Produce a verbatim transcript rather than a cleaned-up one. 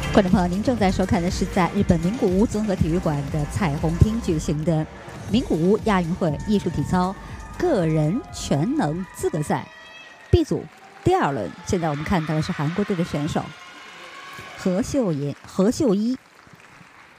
观众朋友，您正在收看的是在日本名古屋综合体育馆的彩虹厅举行的名古屋亚运会艺术体操个人全能资格赛 B 组第二轮。现在我们看到的是韩国队的选手何秀妍、何秀一